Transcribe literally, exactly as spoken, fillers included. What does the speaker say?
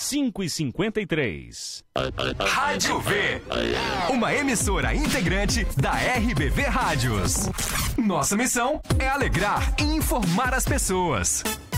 cinco e cinquenta e três. Rádio V, uma emissora integrante da R B V Rádios. Nossa missão é alegrar e informar as pessoas.